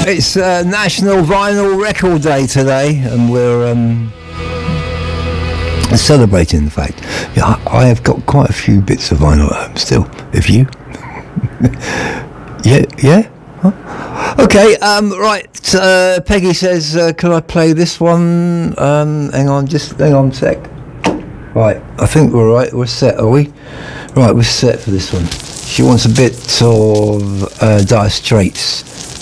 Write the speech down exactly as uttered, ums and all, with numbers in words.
It's uh, National Vinyl Record Day today, and we're um, celebrating the fact. Yeah, I, I have got quite a few bits of vinyl at home still. Have you? yeah, yeah. Huh? Okay, um, right. Uh, Peggy says, uh, "Can I play this one?" Um, hang on, just hang on a sec. Right, I think we're right. We're set, are we? Right, we're set for this one. She wants a bit of uh, Dire Straits.